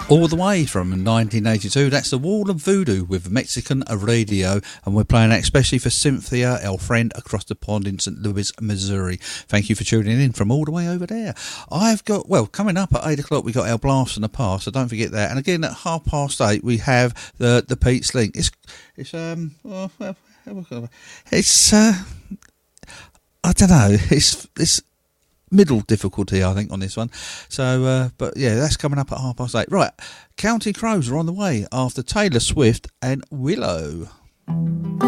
All the way from 1982, that's The Wall of Voodoo with Mexican Radio, and we're playing that especially for Cynthia, our friend across the pond in St. Louis, Missouri. Thank you for tuning in from all the way over there. I've got, well, coming up at 8 o'clock, we got our Blast from the Past, so don't forget that. And again, at 8:30, we have the Pete's Link. I don't know, it's middle difficulty, I think, on this one. So, but yeah, that's coming up at 8:30. Right, Counting Crows are on the way after Taylor Swift and Willow.